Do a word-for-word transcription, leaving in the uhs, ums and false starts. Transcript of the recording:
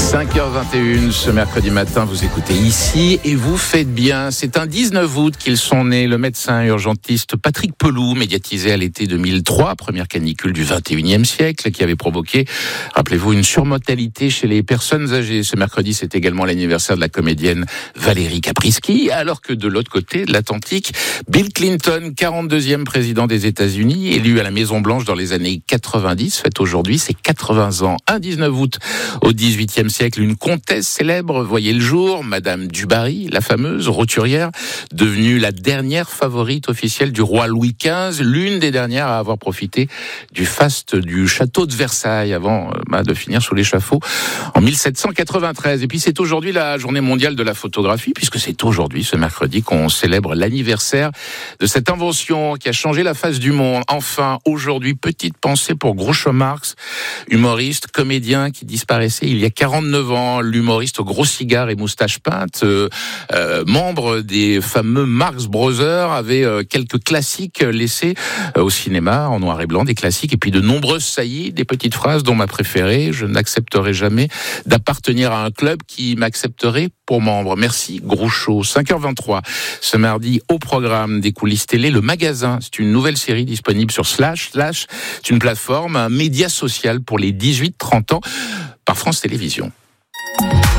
cinq heures vingt et une ce mercredi matin, vous écoutez ici et vous faites bien. C'est un dix-neuf août qu'ils sont nés. Le médecin urgentiste Patrick Pelloux, médiatisé à l'été deux mille trois, première canicule du vingt et unième siècle, qui avait provoqué, rappelez-vous, une surmortalité chez les personnes âgées. Ce mercredi, c'est également l'anniversaire de la comédienne Valérie Caprisky, alors que de l'autre côté de l'Atlantique, Bill Clinton, quarante-deuxième président des États-Unis, élu à la Maison-Blanche dans les années quatre-vingt-dix, fête aujourd'hui ses quatre-vingts ans. Un dix-neuf août au dix-huitième siècle, une comtesse célèbre voyait le jour, Madame du Barry, la fameuse roturière, devenue la dernière favorite officielle du roi Louis quinze, l'une des dernières à avoir profité du faste du château de Versailles avant bah, de finir sous l'échafaud en mille sept cent quatre-vingt-treize. Et puis c'est aujourd'hui la journée mondiale de la photographie, puisque c'est aujourd'hui, ce mercredi, qu'on célèbre l'anniversaire de cette invention qui a changé la face du monde. Enfin, aujourd'hui, petite pensée pour Groucho Marx, humoriste, comédien qui disparaissait il y a quarante-neuf ans, l'humoriste au gros cigare et moustache peinte, euh, euh, membre des fameux Marx Brothers, avait euh, quelques classiques laissés euh, au cinéma en noir et blanc, des classiques, et puis de nombreuses saillies, des petites phrases dont ma préférée: je n'accepterai jamais d'appartenir à un club qui m'accepterait pour membre. Merci Groucho. cinq heures vingt-trois ce mardi, au programme des coulisses télé, Le Magasin. C'est une nouvelle série disponible sur Slash. Slash, c'est une plateforme, un média social pour les dix-huit trente ans par France Télévisions.